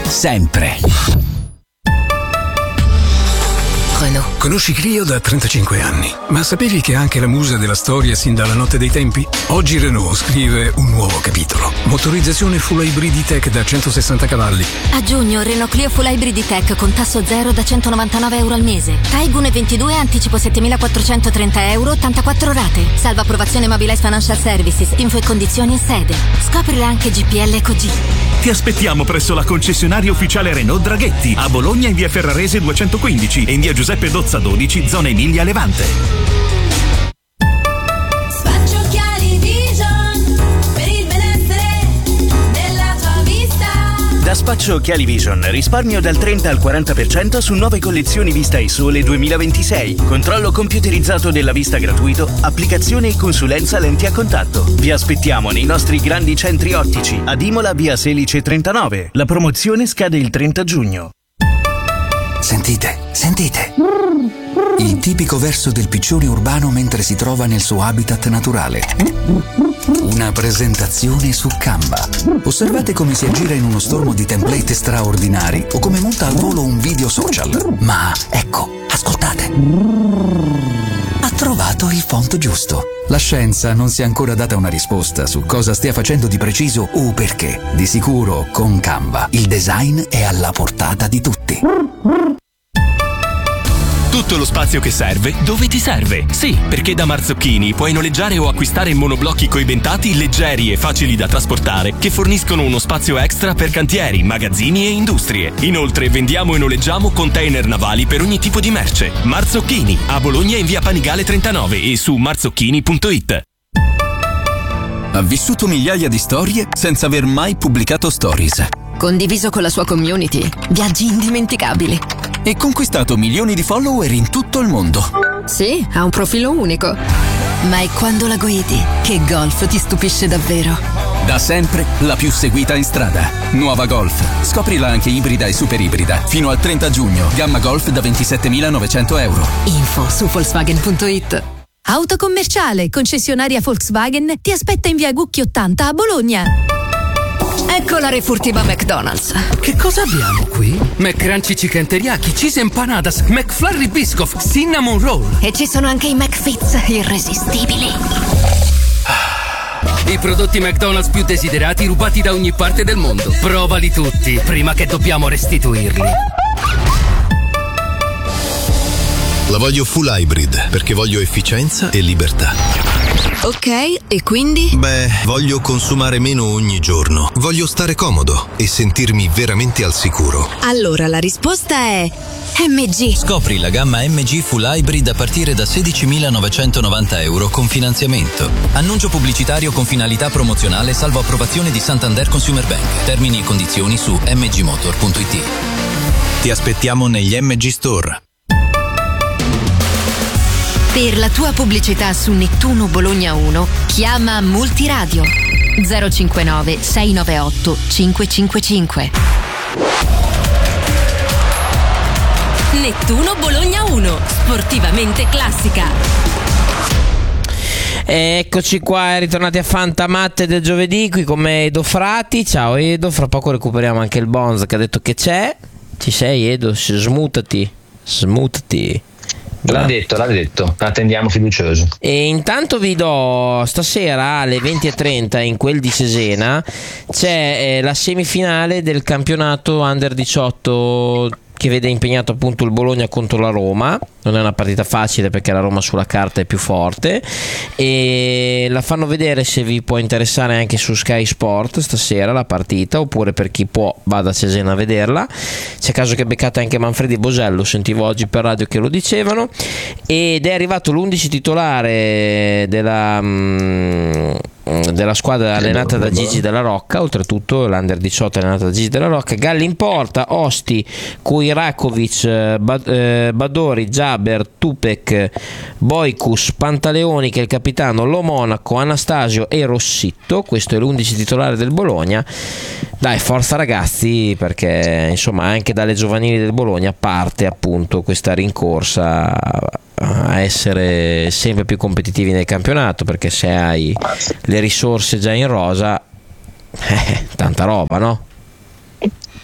sempre. Renault. Conosci Clio da 35 anni, ma sapevi che è anche la musa della storia sin dalla notte dei tempi? Oggi Renault scrive un nuovo capitolo. Motorizzazione full hybrid E-Tech da 160 cavalli. A giugno Renault Clio Full Hybrid E-Tech con tasso zero da €199 al mese. Taigun 22, anticipo 7.430 euro, 84 rate. Salva approvazione Mobilize Financial Services. Info e condizioni in sede. Scoprile anche GPL Eco-G. Ti aspettiamo presso la concessionaria ufficiale Renault Draghetti, a Bologna in via Ferrarese 215 e in via Giuseppe Dozza 12, zona Emilia Levante. Spaccio Occhiali Vision per il benessere della tua vista. Da Spaccio Occhiali Vision risparmio dal 30 al 40% su nuove collezioni Vista e Sole 2026. Controllo computerizzato della vista gratuito, applicazione e consulenza lenti a contatto. Vi aspettiamo nei nostri grandi centri ottici ad Imola via Selice 39. La promozione scade il 30 giugno. Sentite. Il tipico verso del piccione urbano mentre si trova nel suo habitat naturale. Una presentazione su Canva. Osservate come si aggira in uno stormo di template straordinari o come monta al volo un video social. Ma ecco, ascoltate. Ha trovato il font giusto. La scienza non si è ancora data una risposta su cosa stia facendo di preciso o perché. Di sicuro, con Canva, il design è alla portata di tutti. Tutto lo spazio che serve, dove ti serve? Sì, perché da Marzocchini puoi noleggiare o acquistare monoblocchi coibentati leggeri e facili da trasportare che forniscono uno spazio extra per cantieri, magazzini e industrie. Inoltre vendiamo e noleggiamo container navali per ogni tipo di merce. Marzocchini, a Bologna in via Panigale 39 e su marzocchini.it. Ha vissuto migliaia di storie senza aver mai pubblicato stories. Condiviso con la sua community. Viaggi indimenticabili. E conquistato milioni di follower in tutto il mondo. Sì, ha un profilo unico. Ma è quando la guidi che Golf ti stupisce davvero. Da sempre la più seguita in strada. Nuova Golf. Scoprila anche ibrida e super ibrida. Fino al 30 giugno. Gamma Golf da 27.900 euro. Info su Volkswagen.it. Autocommerciale, concessionaria Volkswagen, ti aspetta in via Gucchi 80 a Bologna. Ecco la refurtiva McDonald's. Che cosa abbiamo qui? McCrunchy Chicken Teriyaki, Cheese Empanadas, McFlurry Biscoff, Cinnamon Roll. E ci sono anche i McFits irresistibili. I prodotti McDonald's più desiderati rubati da ogni parte del mondo. Provali tutti prima che dobbiamo restituirli. La voglio full hybrid perché voglio efficienza e libertà. Ok, e quindi? Beh, voglio consumare meno ogni giorno. Voglio stare comodo e sentirmi veramente al sicuro. Allora la risposta è MG. Scopri la gamma MG Full Hybrid a partire da 16.990 euro con finanziamento. Annuncio pubblicitario con finalità promozionale salvo approvazione di Santander Consumer Bank. Termini e condizioni su mgmotor.it. Ti aspettiamo negli MG Store. Per la tua pubblicità su Nettuno Bologna 1, chiama Multiradio 059 698 555. Nettuno Bologna 1, sportivamente classica. Eccoci qua, ritornati a Fantamatte del giovedì, qui con me Edo Frati. Ciao Edo, fra poco recuperiamo anche il Bonz che ha detto che c'è. Ci sei Edo? Smutati. L'ha detto, attendiamo fiducioso. E intanto vi do stasera alle 20:30 in quel di Cesena c'è la semifinale del campionato Under 18 che vede impegnato appunto il Bologna contro la Roma. Non è una partita facile perché la Roma sulla carta è più forte e la fanno vedere, se vi può interessare, anche su Sky Sport stasera la partita, oppure per chi può vada a Cesena a vederla. C'è caso che beccate anche Manfredi e Bosello, sentivo oggi per radio che lo dicevano, ed è arrivato l'11 titolare della squadra allenata da Gigi Della Rocca, oltretutto l'Under 18 allenata da Gigi Della Rocca. Galli in porta, Osti, Kujrakovic, Badori, Jaber, Tupek, Boicus, Pantaleoni che è il capitano, Lo Monaco, Anastasio e Rossitto. Questo è l'11 titolare del Bologna. Dai, forza ragazzi, perché insomma anche dalle giovanili del Bologna parte appunto questa rincorsa a essere sempre più competitivi nel campionato, perché se hai le risorse già in rosa tanta roba, no?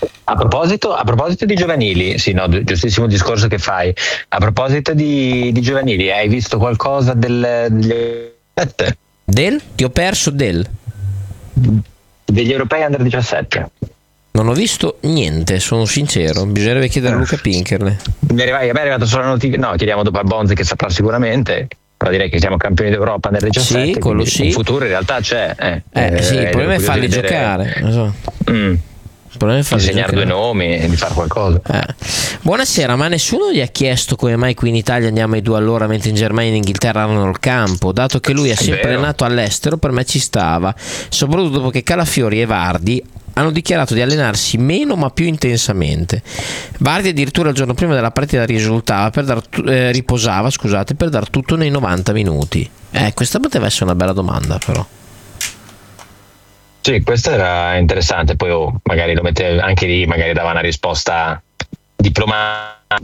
A proposito di giovanili, sì, no, giustissimo discorso che fai. A proposito di giovanili, hai visto qualcosa degli Ti ho perso degli europei under 17? Non ho visto niente, sono sincero. Bisognerebbe chiedere a Luca Pinkerle. A me è arrivata solo la notizia. No, chiediamo dopo a Bonzi che saprà sicuramente. Però direi che siamo campioni d'Europa nel 17. Sì, quello sì. Il futuro in realtà c'è. Sì, il problema è farli giocare. Insegnare due nomi e di fare qualcosa. Buonasera, ma nessuno gli ha chiesto come mai qui in Italia andiamo ai 2 all'ora mentre in Germania e in Inghilterra hanno il campo? Dato che lui è sempre allenato all'estero, per me ci stava, soprattutto dopo che Calafiori e Vardi hanno dichiarato di allenarsi meno ma più intensamente. Vardi addirittura il giorno prima della partita riposava per dar tutto nei 90 minuti. Questa poteva essere una bella domanda, però. Sì, questo era interessante, poi magari lo mette anche lì, magari dava una risposta diplomatica,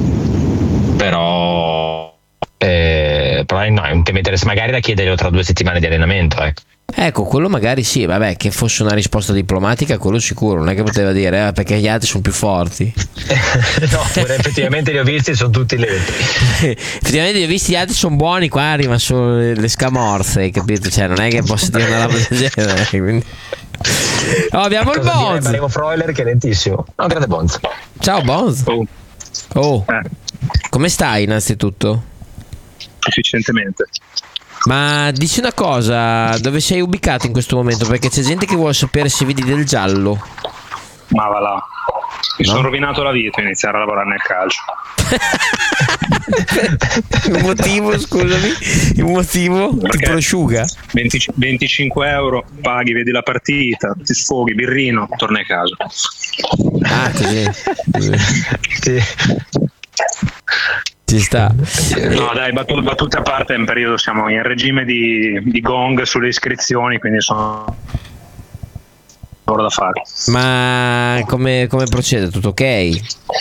però no, è un tema interessante, magari da chiederlo tra 2 settimane di allenamento, Ecco, quello magari sì, vabbè, che fosse una risposta diplomatica, quello sicuro, non è che poteva dire perché gli altri sono più forti. No, effettivamente li ho visti, sono tutti lenti. Effettivamente li ho visti, gli altri sono buoni, qua arrivano solo le scamorze, hai capito? Cioè, non è che posso dire una roba del genere. Quindi... abbiamo il Bonz. Abbiamo Freuler che è lentissimo. No, grande Bonz. Ciao Bonz. Come stai innanzitutto? Sufficientemente. Ma dici una cosa, dove sei ubicato in questo momento? Perché c'è gente che vuole sapere se vedi del giallo. Ma va là, mi sono rovinato la vita iniziare a lavorare nel calcio. Il motivo, scusami, il motivo? Ti prosciuga? 25 euro, paghi, vedi la partita, ti sfoghi, birrino, torni a casa. Così. Sì. Ci sta. No dai, battute a parte, in periodo siamo in regime di gong sulle iscrizioni, quindi sono lavoro da fare. Ma come procede? Tutto ok?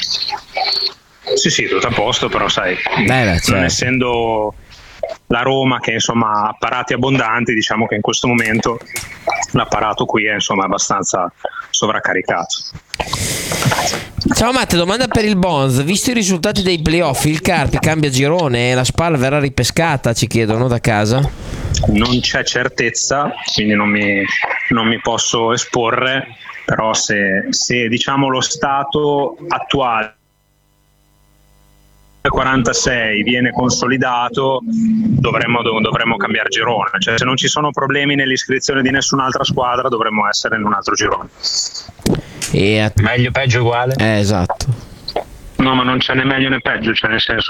Sì, tutto a posto, però sai, certo. Non essendo la Roma che insomma ha apparati abbondanti, diciamo che in questo momento l'apparato qui è insomma abbastanza sovraccaricato. Ciao Matte, domanda per il Bonz. Visto i risultati dei playoff, il Carpi cambia girone e la Spal verrà ripescata, ci chiedono da casa? Non c'è certezza, quindi non mi posso esporre, però se diciamo lo stato attuale 46 viene consolidato, dovremmo cambiare girone, cioè se non ci sono problemi nell'iscrizione di nessun'altra squadra dovremmo essere in un altro girone. Meglio, peggio, uguale? Esatto. No, ma non c'è né meglio né peggio, cioè nel senso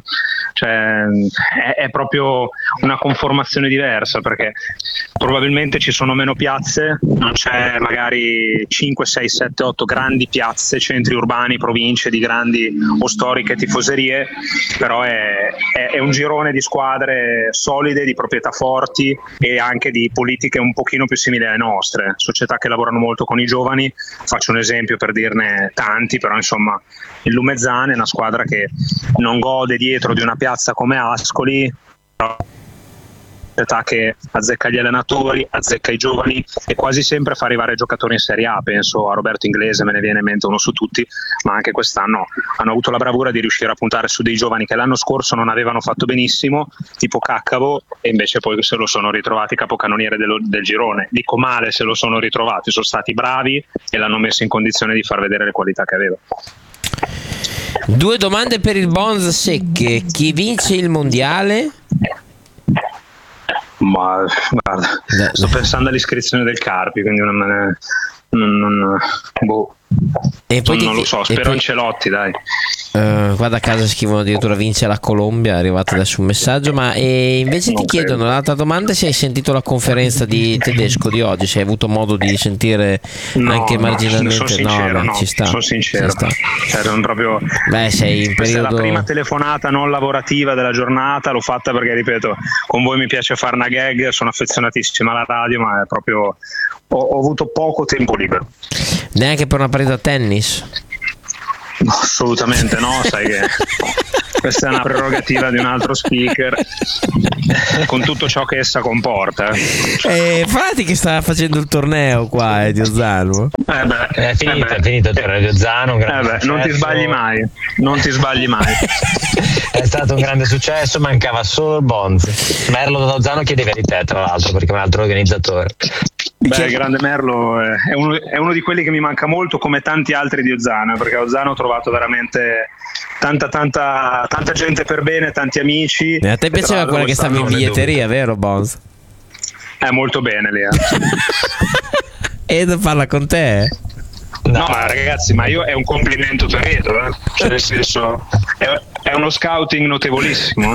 è proprio una conformazione diversa, perché probabilmente ci sono meno piazze, non c'è magari 5, 6, 7, 8 grandi piazze, centri urbani, province di grandi o storiche tifoserie, però è un girone di squadre solide, di proprietà forti e anche di politiche un pochino più simili alle nostre, società che lavorano molto con i giovani. Faccio un esempio per dirne tanti, però insomma il Lumezzane è una squadra che non gode dietro di una piazza come Ascoli, però società che azzecca gli allenatori, azzecca i giovani e quasi sempre fa arrivare giocatori in Serie A. Penso a Roberto Inglese, me ne viene in mente uno su tutti, ma anche quest'anno hanno avuto la bravura di riuscire a puntare su dei giovani che l'anno scorso non avevano fatto benissimo, tipo Caccavo, e invece poi se lo sono ritrovati capocannoniere del girone. Dico male se lo sono ritrovati, sono stati bravi e l'hanno messo in condizione di far vedere le qualità che aveva. 2 domande per il Bonz secche. Chi vince il mondiale? Ma guarda, sto pensando all'iscrizione del Carpi, quindi non lo so, spero Ancelotti, dai. Guarda, a casa scrivono addirittura vince la Colombia, è arrivato adesso un messaggio. Ma invece ti chiedono l'altra domanda, se hai sentito la conferenza di Tedesco di oggi, se hai avuto modo di sentire anche marginalmente. Sono sincero, ci sta, sono sincero, cioè, non proprio... sei in periodo... Questa è la prima telefonata non lavorativa della giornata, l'ho fatta perché, ripeto, con voi mi piace fare una gag, sono affezionatissima alla radio, ma è proprio ho avuto poco tempo libero. Neanche per una partita a tennis? No, assolutamente no, sai che questa è una prerogativa di un altro speaker, con tutto ciò che essa comporta. Frati che sta facendo il torneo qua di Ozzano. È finito il torneo di Ozzano, un grande non ti sbagli mai. È stato un grande successo, mancava solo il Bonz. Merlo da Ozzano chiedeva di te, tra l'altro, perché è un altro organizzatore. Il grande Merlo è uno di quelli che mi manca molto, come tanti altri di Ozzano, perché a Ozzano ho trovato veramente tanta gente per bene, tanti amici. A te piaceva quella che stava in biglietteria, vero Bonz? Molto bene lì. Ed parla con te? No, ma ragazzi, è un complimento tremendo, cioè nel senso è uno scouting notevolissimo.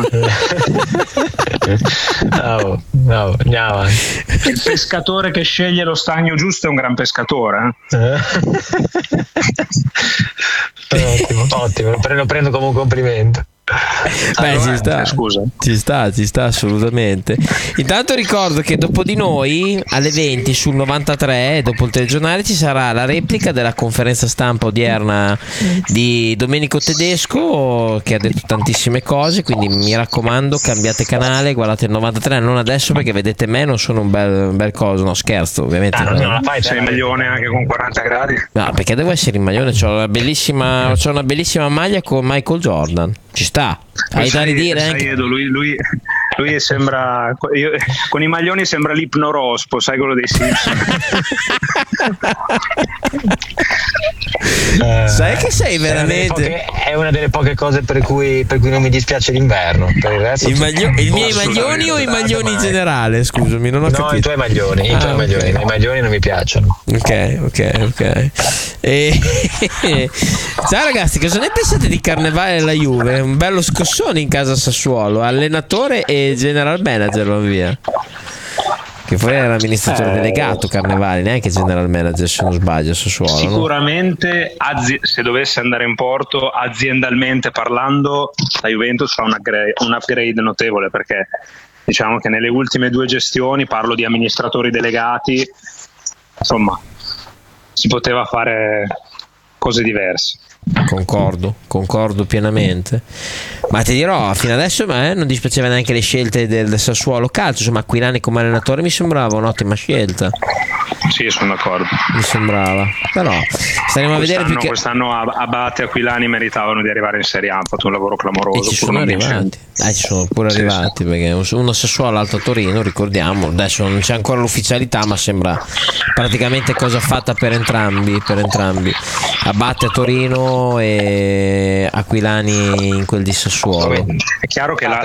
No, andiamo. Il pescatore che sceglie lo stagno giusto è un gran pescatore. Ottimo, lo prendo come un complimento. Ci sta assolutamente. Intanto ricordo che dopo di noi alle 20 sul 93, dopo il telegiornale, ci sarà la replica della conferenza stampa odierna di Domenico Tedesco, che ha detto tantissime cose, quindi mi raccomando, cambiate canale, guardate il 93, non adesso perché vedete me, non sono un bel coso, no scherzo ovviamente. Non la fai, sei in maglione anche con 40 gradi? No, perché devo essere in maglione, c'ho una bellissima maglia con Michael Jordan. Ci sta, hai da ridire anche. Lui sembra, con i maglioni sembra l'ipnorospo, sai, quello dei Simpson. Sai che sei veramente è una delle poche cose per cui non mi dispiace l'inverno. Per il resto i miei maglioni o i maglioni in generale? Scusami, non ho capito. No, i tuoi maglioni. I maglioni non mi piacciono. Ok. Ciao ragazzi, cosa ne pensate di Carnevale alla Juve? Un bello scossone in casa Sassuolo, allenatore e general manager va via. Che poi era amministratore delegato Carnevale, neanche general manager se non sbaglio, Sassuolo. Sicuramente se dovesse andare in porto, aziendalmente parlando, la Juventus fa un upgrade notevole, perché diciamo che nelle ultime 2 gestioni, parlo di amministratori delegati, insomma si poteva fare cose diverse. Concordo pienamente, ma ti dirò, fino adesso non dispiaceva neanche le scelte del Sassuolo Calcio, insomma Aquilani come allenatore mi sembrava un'ottima scelta. Sì, sono d'accordo. Mi sembrava, però staremo a vedere più che... Quest'anno Abate e Aquilani meritavano di arrivare in Serie A, hanno fatto un lavoro clamoroso. E ci sono arrivati, arrivati perché uno Sassuolo, l'altro Torino, ricordiamo, adesso non c'è ancora l'ufficialità, ma sembra praticamente cosa fatta per entrambi. Abate a Torino e Aquilani in quel di Sassuolo. È chiaro che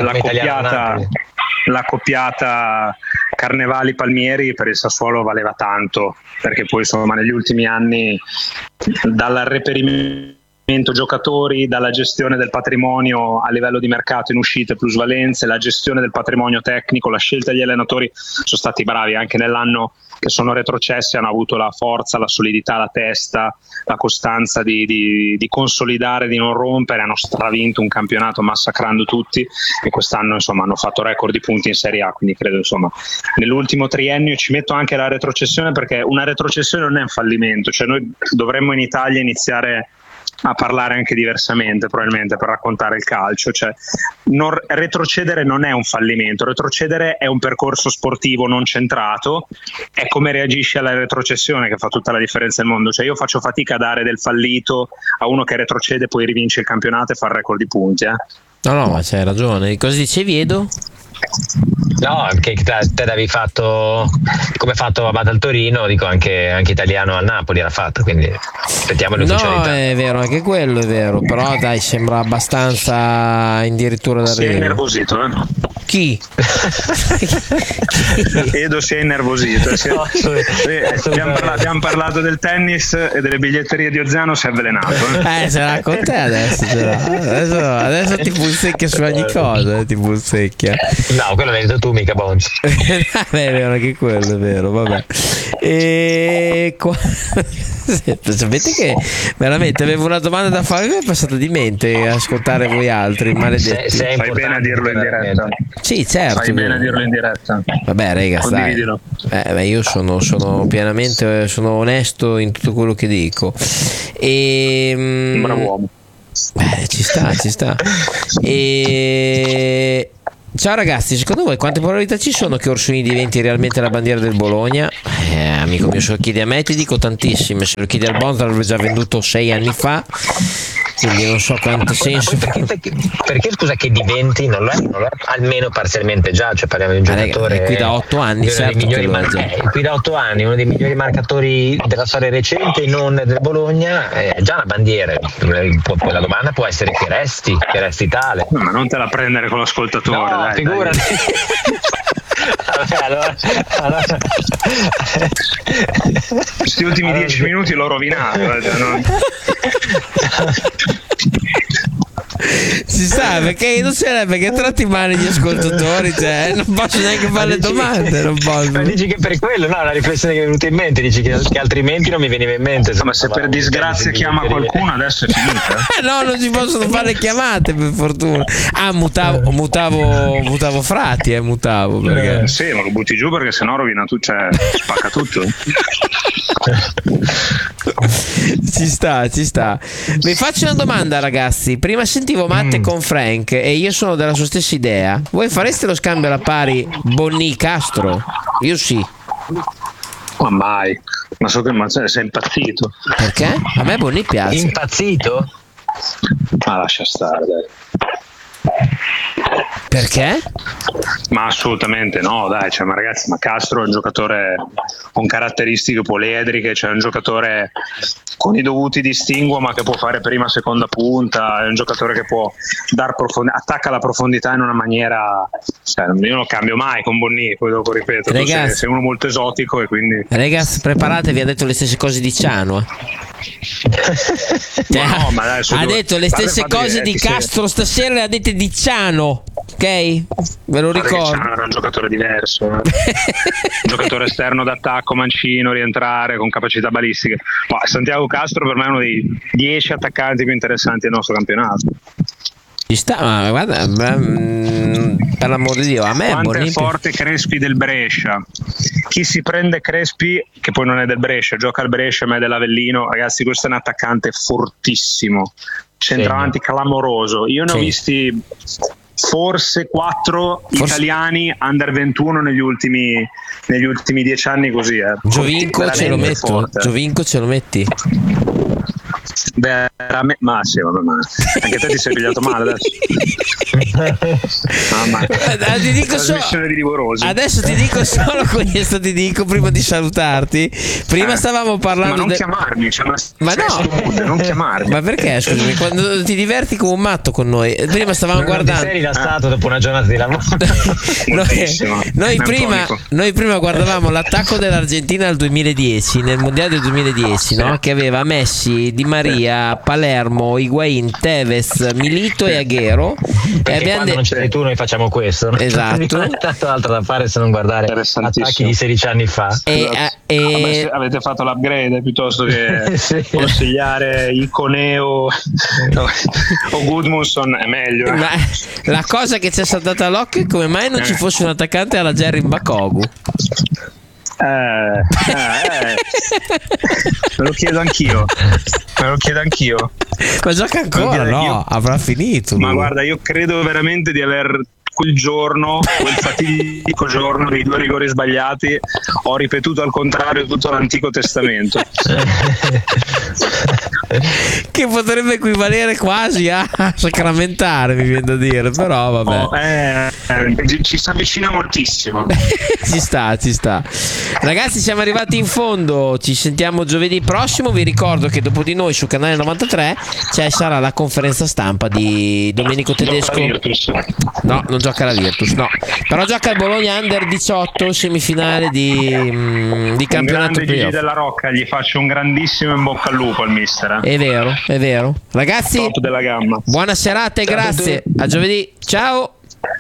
la coppiata Carnevali Palmieri per il Sassuolo valeva tanto, perché poi insomma negli ultimi anni, dal reperimento giocatori, dalla gestione del patrimonio a livello di mercato in uscite, plusvalenze, la gestione del patrimonio tecnico, la scelta degli allenatori, sono stati bravi anche nell'anno che sono retrocessi, hanno avuto la forza, la solidità, la testa, la costanza di consolidare, di non rompere, hanno stravinto un campionato massacrando tutti, e quest'anno insomma hanno fatto record di punti in Serie A, quindi credo insomma nell'ultimo triennio, ci metto anche la retrocessione, perché una retrocessione non è un fallimento, cioè noi dovremmo in Italia iniziare a parlare anche diversamente probabilmente per raccontare il calcio, cioè retrocedere non è un fallimento, retrocedere è un percorso sportivo non centrato, è come reagisci alla retrocessione che fa tutta la differenza del mondo, cioè io faccio fatica a dare del fallito a uno che retrocede poi rivince il campionato e fa il record di punti. No, ma c'hai ragione. Cosa dicevi, Edo? No, che te l'avevi fatto come fatto Abate al Torino, dico anche italiano al Napoli era fatto, quindi aspettiamo l'ufficialità. No, è vero, anche quello è vero, però dai, sembra abbastanza addirittura da si è innervosito, Chi? Edo si è innervosito. Abbiamo parlato del tennis e delle biglietterie di Ozzano, si è avvelenato. Sarà con te adesso ti punzecchia su ogni cosa, ti punzecchia. No, quello l'hai detto tu, mica Bonz. È vero, anche quello è vero, vabbè. Sapete che veramente avevo una domanda da fare, mi è passata di mente ascoltare voi altri maledetti. Fai bene a dirlo in diretta. Sì, certo. Fai bene a dirlo in diretta. Vabbè, ragazzi, condividilo. Io sono pienamente, sono onesto in tutto quello che dico. Bravo uomo. Ci sta. E ciao ragazzi, secondo voi quante probabilità ci sono che Orsolini diventi realmente la bandiera del Bologna? Amico mio, se lo chiedi a me ti dico tantissime, se lo chiedi al Bonza l'avrebbe già venduto 6 anni fa, quindi non so quanto senso. Perché scusa che diventi, non lo è almeno parzialmente già, cioè parliamo di un giocatore è qui da 8 anni, certo che lo è già. Qui da 8 anni, uno dei migliori marcatori della storia recente, non del Bologna, è già una bandiera. La domanda può essere che resti tale. No, ma non te la prendere con l'ascoltatore, no, dai. Figurati. Allora. Questi ultimi 10 minuti l'ho rovinato. Si sa perché non c'era, perché tratti male gli ascoltatori, cioè non posso neanche fare le domande, non posso. Ma dici che per quello, no, la riflessione che mi è venuta in mente, dici che altrimenti non mi veniva in mente. Ma se per disgrazia chiama qualcuno adesso è finita. No, non si possono fare chiamate, per fortuna. Mutavo frati, perché sì, ma lo butti giù perché sennò rovina tutto, cioè spacca tutto. Ci sta. Vi faccio una domanda, ragazzi. Prima sentivo Matte con Frank e io sono della sua stessa idea. Voi fareste lo scambio alla pari Bonni-Castro? Io sì. Ma mai. Ma so che sei impazzito. Perché? A me Bonni piace. Impazzito? Ma lascia stare, dai. Perché? Ma assolutamente no, dai, cioè, ma ragazzi, ma Castro è un giocatore con caratteristiche poliedriche, cioè un giocatore con i dovuti distinguo, ma che può fare prima, seconda punta, è un giocatore che può dar attacca la profondità in una maniera, cioè, io non lo cambio mai con Bonni, poi dopo ripeto, sei uno molto esotico e quindi. Ragazzi, preparatevi, ha detto le stesse cose di Ciano. No, ma dai, ha detto le stesse cose di Castro stasera, le ha dette di Ciano, ok? Ve lo ricordo. Ciano era un giocatore diverso, un giocatore esterno d'attacco, mancino, rientrare con capacità balistiche. Ma Santiago Castro per me è uno dei 10 attaccanti più interessanti del nostro campionato. Ci sta, ma guarda, per l'amor di Dio, a me quanto è forte Crespi del Brescia. Chi si prende Crespi, che poi non è del Brescia, gioca al Brescia ma è dell'Avellino, ragazzi, questo è un attaccante fortissimo, centravanti clamoroso. Io ne ho visti forse 4 italiani under 21 negli ultimi 10 anni così. Giovinco ce lo metto, forte. Giovinco ce lo metti? Ma sì, vabbè, ma anche te ti sei pigliato male adesso. Ti dico adesso ti dico solo questo, ti dico prima di salutarti. Prima stavamo parlando. Ma non chiamarmi, cioè, ma no, non chiamarmi. Ma perché? Scusami, quando ti diverti come un matto con noi. Prima stavamo guardando. Sei rilassato dopo una giornata di lavoro. noi prima guardavamo l'attacco dell'Argentina al 2010, nel mondiale del 2010, no? Che aveva Messi, Di Maria, Palermo, Higuain, Tevez, Milito e Agüero. E quando non c'eri tu noi facciamo questo, no? Esatto. Non è tanto altro da fare se non guardare attacchi di 16 anni fa. Avete fatto l'upgrade piuttosto che consigliare Iconeo o Gudmundsson è meglio. Ma la cosa che ci è saltata all'occhio è come mai non ci fosse un attaccante alla Jerry Mbakogu. Me lo chiedo anch'io. Ma gioca ancora? No, avrà finito. Ma guarda, io credo veramente di aver quel fatidico giorno dei 2 rigori sbagliati, ho ripetuto al contrario tutto l'Antico Testamento. Che potrebbe equivalere quasi a sacramentare, mi viene da dire, però vabbè. Ci si avvicina moltissimo. Ci sta. Ragazzi, siamo arrivati in fondo, ci sentiamo giovedì prossimo. Vi ricordo che dopo di noi su canale 93 sarà la conferenza stampa di Domenico Tedesco. No, non gioca la Virtus, no. Però gioca il Bologna Under 18, semifinale di campionato playoff. Gigi della Rocca, gli faccio un grandissimo in bocca al lupo al mister. È vero. Ragazzi, top della gamma. Buona serata e grazie. A giovedì. Ciao.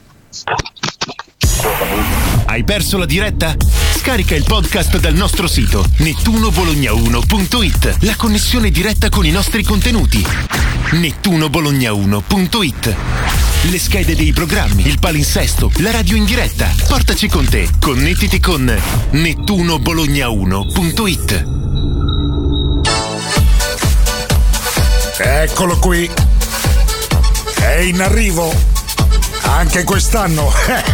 Hai perso la diretta? Scarica il podcast dal nostro sito nettunobologna1.it. La connessione diretta con i nostri contenuti. nettunobologna1.it. Le schede dei programmi, il palinsesto, la radio in diretta. Portaci con te. Connettiti con nettunobologna1.it. Eccolo qui, è in arrivo anche quest'anno.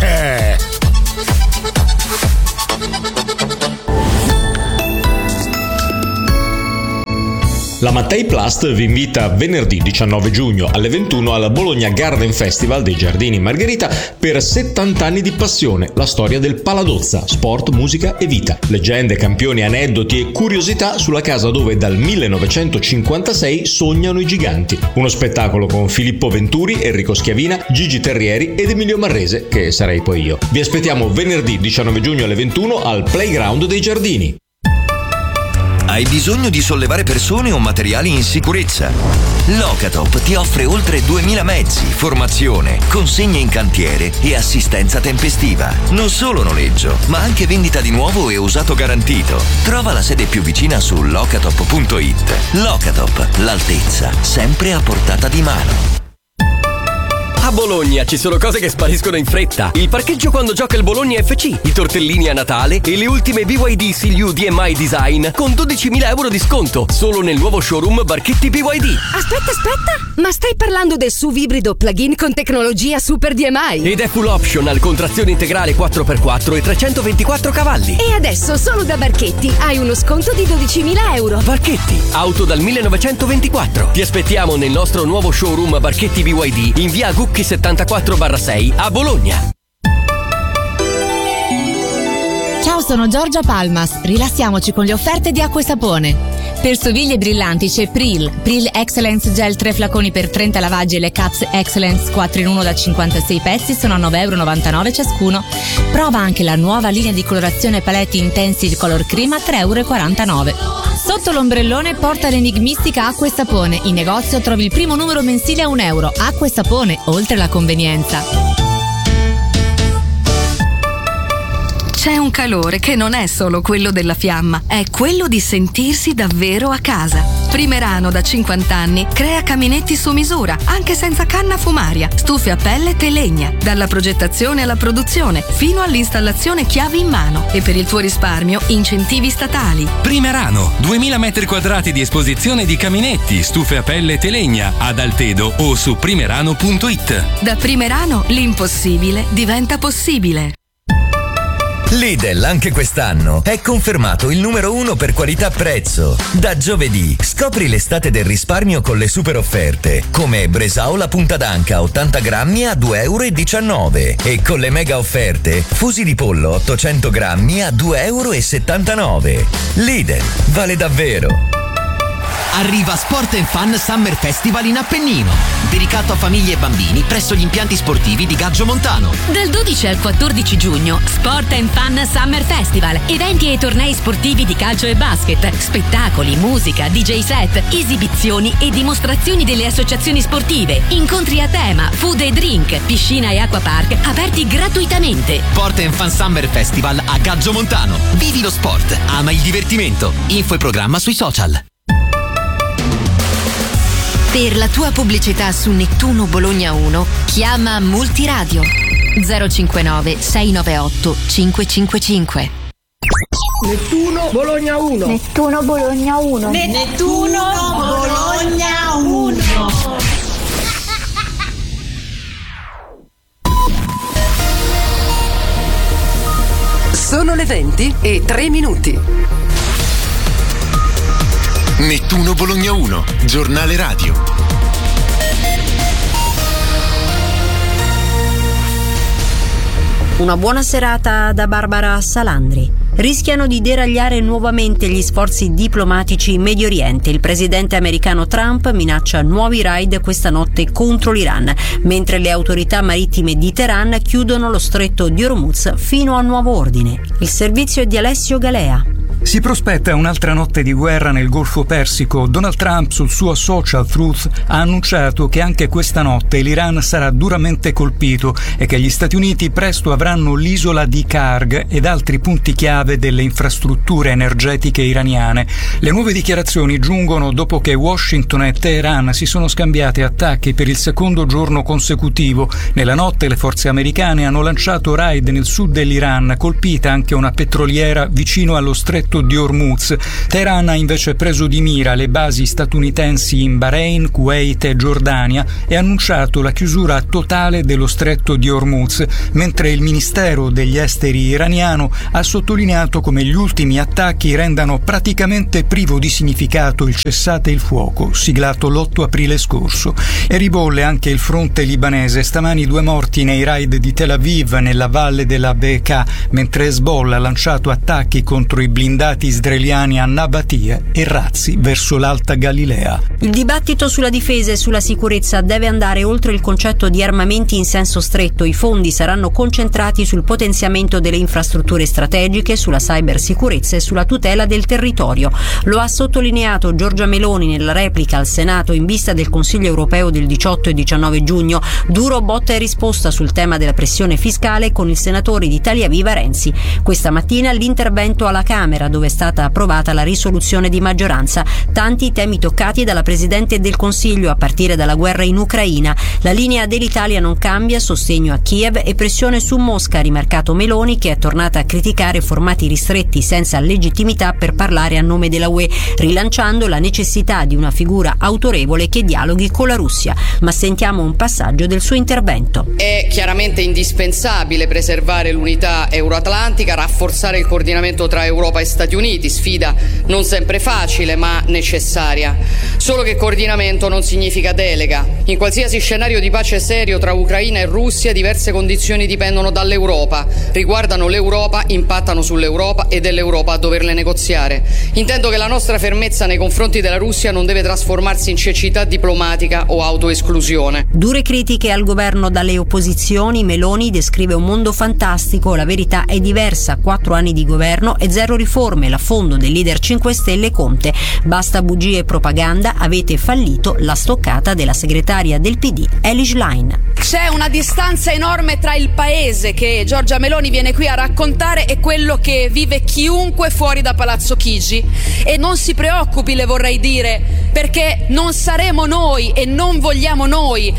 La Mattei Plast vi invita venerdì 19 giugno alle 21 al Bologna Garden Festival dei Giardini Margherita per 70 anni di passione, la storia del Paladozza, sport, musica e vita. Leggende, campioni, aneddoti e curiosità sulla casa dove dal 1956 sognano i giganti. Uno spettacolo con Filippo Venturi, Enrico Schiavina, Gigi Terrieri ed Emilio Marrese, che sarei poi io. Vi aspettiamo venerdì 19 giugno alle 21 al Playground dei Giardini. Hai bisogno di sollevare persone o materiali in sicurezza? Locatop ti offre oltre 2000 mezzi, formazione, consegne in cantiere e assistenza tempestiva. Non solo noleggio, ma anche vendita di nuovo e usato garantito. Trova la sede più vicina su locatop.it. Locatop, l'altezza, sempre a portata di mano. A Bologna ci sono cose che spariscono in fretta. Il parcheggio quando gioca il Bologna FC, i tortellini a Natale e le ultime BYD CLU DMI Design con 12.000 euro di sconto solo nel nuovo showroom Barchetti BYD. Aspetta, ma stai parlando del SUV ibrido plug-in con tecnologia Super DMI? Ed è full optional con trazione integrale 4x4 e 324 cavalli. E adesso solo da Barchetti hai uno sconto di 12.000 euro. Barchetti, auto dal 1924. Ti aspettiamo nel nostro nuovo showroom Barchetti BYD in via Gucchi 74/6 a Bologna. Ciao, sono Giorgia Palmas. Rilassiamoci con le offerte di acqua e sapone. Per stoviglie brillanti c'è Pril Excellence Gel 3 flaconi per 30 lavaggi e le Caps Excellence 4 in 1 da 56 pezzi sono a €9,99 ciascuno. Prova anche la nuova linea di colorazione paletti Intensive Color Cream a €3,49. Sotto l'ombrellone porta l'enigmistica acqua e sapone. In negozio trovi il primo numero mensile a €1. Acqua e sapone, oltre la convenienza. C'è un calore che non è solo quello della fiamma, è quello di sentirsi davvero a casa. Primerano da 50 anni crea caminetti su misura, anche senza canna fumaria, stufe a pellet e legna, dalla progettazione alla produzione, fino all'installazione chiavi in mano. E per il tuo risparmio, incentivi statali. Primerano, 2000 metri quadrati di esposizione di caminetti, stufe a pellet e legna, ad Altedo o su primerano.it. Da Primerano l'impossibile diventa possibile. Lidl anche quest'anno è confermato il numero 1 per qualità-prezzo. Da giovedì scopri l'estate del risparmio con le super offerte, come Bresaola punta d'anca 80 grammi a €2,19 e con le mega offerte fusi di pollo 800 grammi a €2,79. Lidl vale davvero. Arriva Sport & Fun Summer Festival in Appennino, dedicato a famiglie e bambini presso gli impianti sportivi di Gaggio Montano. Dal 12 al 14 giugno, Sport & Fun Summer Festival, eventi e tornei sportivi di calcio e basket, spettacoli, musica, DJ set, esibizioni e dimostrazioni delle associazioni sportive, incontri a tema, food e drink, piscina e acquapark aperti gratuitamente. Sport & Fun Summer Festival a Gaggio Montano. Vivi lo sport, ama il divertimento. Info e programma sui social. Per la tua pubblicità su Nettuno Bologna 1, chiama Multiradio 059 698 555. Nettuno Bologna 1. Nettuno Bologna 1. Nettuno Bologna 1. Sono le 20:03. Nettuno Bologna 1, giornale radio. Una buona serata da Barbara Salandri. Rischiano di deragliare nuovamente gli sforzi diplomatici in Medio Oriente. Il presidente americano Trump minaccia nuovi raid questa notte contro l'Iran, mentre le autorità marittime di Teheran chiudono lo stretto di Hormuz fino a nuovo ordine. Il servizio è di Alessio Galea. Si prospetta un'altra notte di guerra nel Golfo Persico. Donald Trump sul suo social Truth ha annunciato che anche questa notte l'Iran sarà duramente colpito e che gli Stati Uniti presto avranno l'isola di Karg ed altri punti chiave delle infrastrutture energetiche iraniane. Le nuove dichiarazioni giungono dopo che Washington e Teheran si sono scambiate attacchi per il secondo giorno consecutivo. Nella notte le forze americane hanno lanciato raid nel sud dell'Iran, colpita anche una petroliera vicino allo stretto stretto di Hormuz. Teheran ha invece preso di mira le basi statunitensi in Bahrain, Kuwait e Giordania e ha annunciato la chiusura totale dello stretto di Hormuz, mentre il Ministero degli Esteri iraniano ha sottolineato come gli ultimi attacchi rendano praticamente privo di significato il cessate il fuoco, siglato l'8 aprile scorso. E ribolle anche il fronte libanese, stamani 2 morti nei raid di Tel Aviv nella valle della Bekaa, mentre Hezbollah ha lanciato attacchi contro i blindati israeliani a Nabatia e razzi verso l'Alta Galilea. Il dibattito sulla difesa e sulla sicurezza deve andare oltre il concetto di armamenti in senso stretto. I fondi saranno concentrati sul potenziamento delle infrastrutture strategiche, sulla cybersicurezza e sulla tutela del territorio. Lo ha sottolineato Giorgia Meloni nella replica al Senato in vista del Consiglio europeo del 18 e 19 giugno. Duro botta e risposta sul tema della pressione fiscale con il senatore di Italia Viva Renzi. Questa mattina l'intervento alla Camera, dove è stata approvata la risoluzione di maggioranza. Tanti temi toccati dalla Presidente del Consiglio, a partire dalla guerra in Ucraina. La linea dell'Italia non cambia, sostegno a Kiev e pressione su Mosca, ha rimarcato Meloni, che è tornata a criticare formati ristretti senza legittimità per parlare a nome della UE, rilanciando la necessità di una figura autorevole che dialoghi con la Russia. Ma sentiamo un passaggio del suo intervento. È chiaramente indispensabile preservare l'unità euroatlantica, rafforzare il coordinamento tra Europa e Stati Uniti, sfida non sempre facile ma necessaria. Solo che coordinamento non significa delega. In qualsiasi scenario di pace serio tra Ucraina e Russia, diverse condizioni dipendono dall'Europa, riguardano l'Europa, impattano sull'Europa ed è l'Europa a doverle negoziare. Intendo che la nostra fermezza nei confronti della Russia non deve trasformarsi in cecità diplomatica o autoesclusione. Dure critiche al governo dalle opposizioni. Meloni descrive un mondo fantastico, la verità è diversa, 4 anni di governo e 0 riforme, l'affondo del leader 5 Stelle Conte. Basta bugie e propaganda, avete fallito, la stoccata della segretaria del PD Elish Line. C'è una distanza enorme tra il paese che Giorgia Meloni viene qui a raccontare e quello che vive chiunque fuori da Palazzo Chigi. E non si preoccupi, le vorrei dire, perché non saremo noi e non vogliamo noi